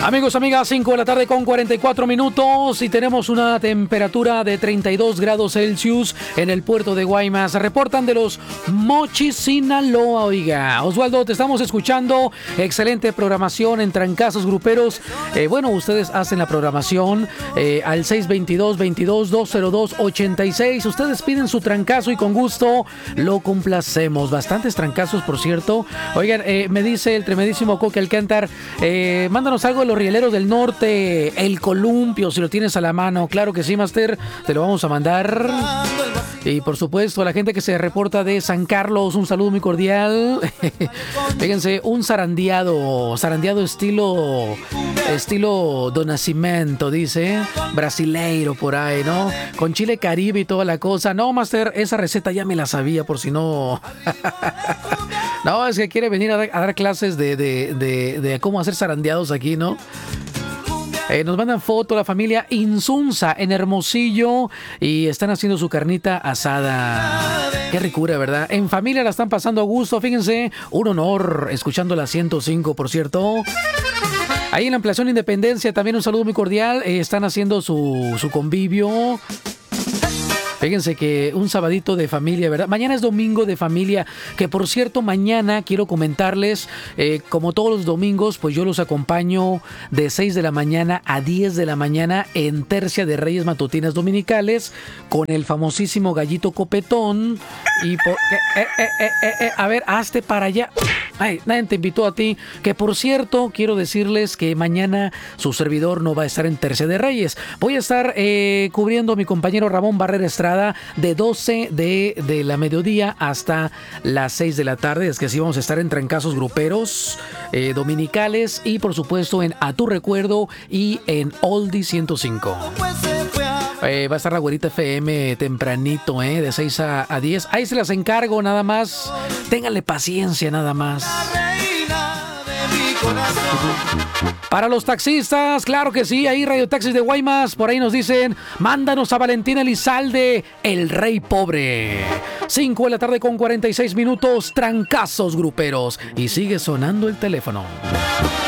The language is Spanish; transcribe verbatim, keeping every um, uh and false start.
Amigos, amigas, cinco de la tarde con cuarenta y cuatro minutos y tenemos una temperatura de treinta y dos grados Celsius en el puerto de Guaymas. Reportan de los Mochis, Sinaloa, oiga. Osvaldo, te estamos escuchando. Excelente programación en Trancazos Gruperos. Eh, bueno, ustedes hacen la programación eh, al seis dos dos, veintidós, doscientos dos, ochenta y seis. Ustedes piden su trancazo y con gusto lo complacemos. Bastantes trancazos, por cierto. Oigan, eh, me dice el tremendísimo Coque Alcántar, eh, mándanos algo de los Rieleros del Norte, el columpio, si lo tienes a la mano. Claro que sí, Master, te lo vamos a mandar. Y por supuesto, a la gente que se reporta de San Carlos, un saludo muy cordial. Fíjense, un zarandeado, zarandeado estilo, estilo do Nascimento, dice, brasileiro por ahí, ¿no? Con chile caribe y toda la cosa. No, Master, esa receta ya me la sabía, por si no... No, es que quiere venir a dar, a dar clases de, de, de, de cómo hacer zarandeados aquí, ¿no? Eh, nos mandan foto la familia Insunza en Hermosillo y están haciendo su carnita asada. Qué ricura, ¿verdad? En familia la están pasando a gusto, fíjense, un honor escuchando la ciento cinco, por cierto. Ahí en la ampliación Independencia también un saludo muy cordial. Eh, están haciendo su, su convivio. Fíjense que un sabadito de familia, ¿verdad? Mañana es domingo de familia, que por cierto, mañana quiero comentarles, eh, como todos los domingos, pues yo los acompaño de seis de la mañana a diez de la mañana en Tercia de Reyes Matutinas Dominicales con el famosísimo Gallito Copetón. Y por, eh, eh, eh, eh, eh, a ver, hazte para allá. Ay, nadie te invitó a ti. Que por cierto, quiero decirles que mañana su servidor no va a estar en Tercia de Reyes. Voy a estar eh, cubriendo a mi compañero Ramón Barrera Estrada de doce de, de la mediodía hasta las seis de la tarde. Es que sí vamos a estar en Trancazos Gruperos eh, Dominicales y por supuesto en A Tu Recuerdo y en Oldie ciento cinco. Eh, va a estar la Güerita F M tempranito, eh, de seis a diez. Ahí se las encargo nada más. Ténganle paciencia nada más. Para los taxistas, claro que sí, ahí Radio Taxis de Guaymas, por ahí nos dicen, mándanos a Valentín Elizalde, el rey pobre. cinco de la tarde con cuarenta y seis minutos, Trancazos Gruperos. Y sigue sonando el teléfono.